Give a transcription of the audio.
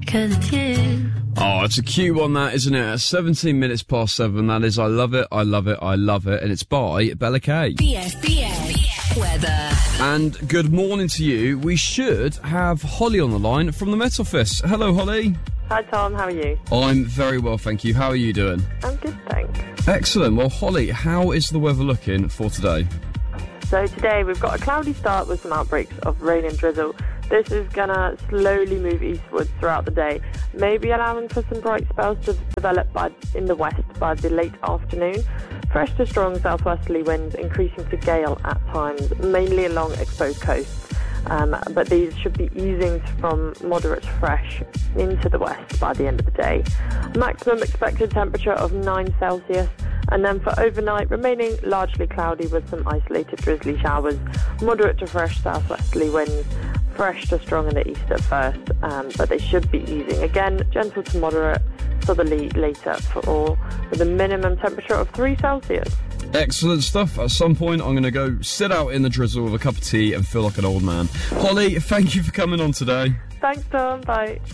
'cause it's you. Oh, it's a cute one, that, isn't it? 17 minutes past 7, that is. I love it, I love it, I love it. And it's by Bella K. BFBS weather. And good morning to you. We should have Holly on the line from the Met Office. Hello, Holly. Hi Tom, how are you? I'm very well, thank you. How are you doing? I'm good, thanks. Excellent. Well, Holly, how is the weather looking for today? So today we've got a cloudy start with some outbreaks of rain and drizzle. This is going to slowly move eastwards throughout the day, maybe allowing for some bright spells to develop in the west by the late afternoon. Fresh to strong southwesterly winds increasing to gale at times, mainly along exposed coasts. But these should be easing from moderate to fresh into the west by the end of the day. Maximum expected temperature of 9 Celsius, and then for overnight remaining largely cloudy with some isolated drizzly showers, moderate to fresh southwesterly winds, fresh to strong in the east at first, but they should be easing again, gentle to moderate southerly later for all, with a minimum temperature of 3 Celsius. Excellent stuff. At some point, I'm going to go sit out in the drizzle with a cup of tea and feel like an old man. Holly, thank you for coming on today. Thanks, Tom. Bye.